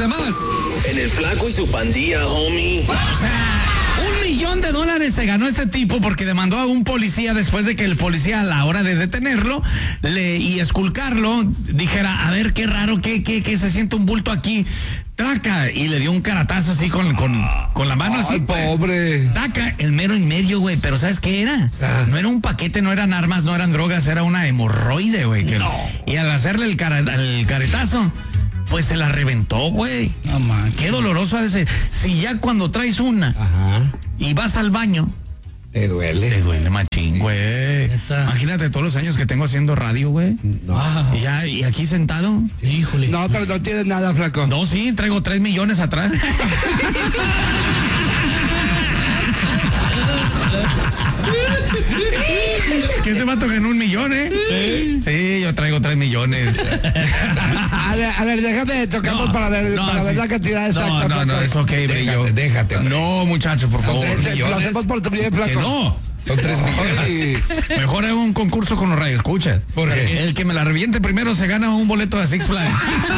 más. En el Flaco y su pandilla, homie. O sea, $1 millón se ganó este tipo porque demandó a un policía después de que el policía a la hora de detenerlo y esculcarlo dijera, a ver qué raro, que se siente un bulto aquí. Traca, y le dio un caratazo así con la mano. Ay, así. pobre. Taca, el mero en medio, güey. Pero ¿sabes qué era? No era un paquete, no eran armas, no eran drogas, era una hemorroide, güey. No. Y al hacerle el caretazo, pues se la reventó, güey. No, man. Qué doloroso ha de ser. Si ya cuando traes una y vas al baño, te duele. Te duele machín, güey. Imagínate todos los años que tengo haciendo radio, güey. No. Y aquí sentado. Sí, híjole. No, pero no tienes nada, flaco. No, sí, traigo 3 millones atrás. ¿Qué se va a tocar en 1 millón, Sí, yo traigo 3 millones. A ver, déjame, tocamos para ver la cantidad exacta. No, es ok, brillo. Déjate. No, muchachos, por favor. Lo hacemos por tu bien, flaco. Que no. Son 3 millones. Mejor hago un concurso con los radioescuchas. ¿Por qué? El que me la reviente primero se gana un boleto de Six Flags.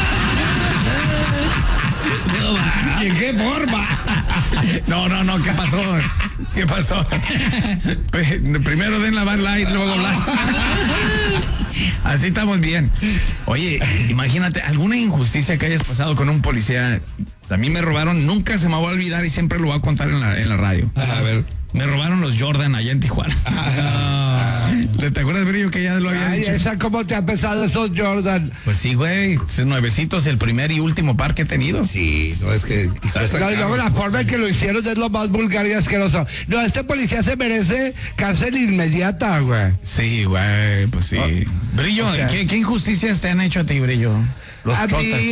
¿Y en qué forma? No, ¿qué pasó? ¿Qué pasó? Primero den la Bud Light, luego Light. Así estamos bien. Oye, imagínate, alguna injusticia que hayas pasado con un policía. A mí me robaron, nunca se me va a olvidar y siempre lo voy a contar en la radio. A ver. Me robaron los Jordan allá en Tijuana. ¿Te acuerdas, Brillo, que ya lo había dicho? Esa, ¿cómo te ha pesado esos Jordan? Pues sí, güey, nuevecitos, el primer y último par que he tenido. Sí, no es que... No, y luego la forma en que lo hicieron es lo más vulgar y asqueroso. No, este policía se merece cárcel inmediata, güey. Sí, güey, pues sí. Brillo, ¿qué injusticias te han hecho a ti, Brillo? Los a chotas. mí...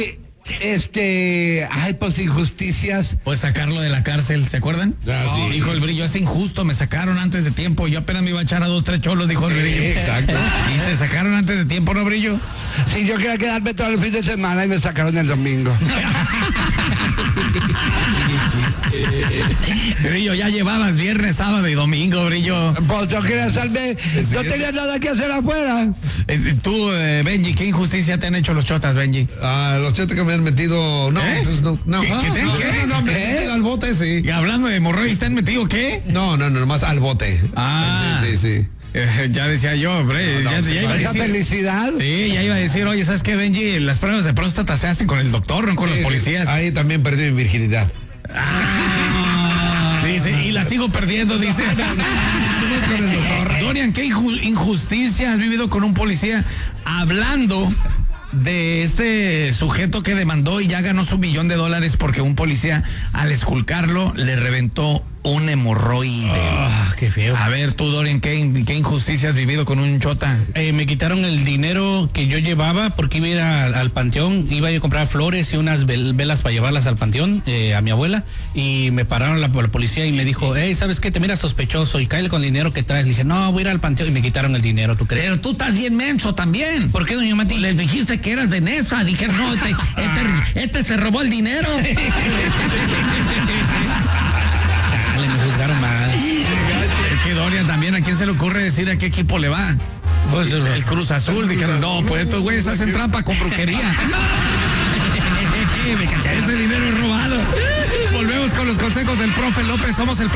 pues injusticias. Pues sacarlo de la cárcel, ¿se acuerdan? Sí. Dijo el Brillo, es injusto, me sacaron antes de tiempo, yo apenas me iba a echar a 2, 3 cholos, dijo el Brillo. Exacto. Y te sacaron antes de tiempo, ¿no, Brillo? Sí, yo quería quedarme todo el fin de semana y me sacaron el domingo. Brillo, ya llevabas viernes, sábado y domingo, Brillo. Pues yo quería salirme, no tenía nada que hacer afuera. Tú, Benji, ¿qué injusticia te han hecho los chotas, Benji? Los chotas que me han metido, no, pues no. ¿Qué? Me han metido al bote, sí. Y hablando de hemorroides, ¿te han metido qué? No, nomás al bote. Sí. Ya decía yo, hombre. Ya iba a Esa decir, felicidad. Sí, ya iba a decir, oye, ¿sabes qué, Benji? Las pruebas de próstata se hacen con el doctor, no con los policías. Ahí también perdí mi virginidad. Dice, y la sigo perdiendo, dice. Dorian, ¿qué injusticia has vivido con un policía? Hablando de este sujeto que demandó y ya ganó su $1 millón porque un policía al esculcarlo le reventó un hemorroide. Qué feo. A ver, tú, Dorian, ¿qué injusticia has vivido con un chota? Me quitaron el dinero que yo llevaba porque iba a ir al panteón, iba a ir a comprar flores y unas velas para llevarlas al panteón, a mi abuela, y me pararon la policía y me dijo, ¿sabes qué? Te miras sospechoso y cáele con el dinero que traes. Le dije, no, voy a ir al panteón, y me quitaron el dinero, ¿tú crees? Pero tú estás bien menso también. ¿Por qué, doña Mati? Les dijiste que eras de Nesa, dijeron, no, este se robó el dinero. Me juzgaron mal. Que Dorian también, ¿a quién se le ocurre decir a qué equipo le va? Pues el Cruz Azul. Dijeron, no, pues estos güeyes hacen trampa con brujería. Ese dinero es robado. Volvemos con los consejos del profe López. Somos el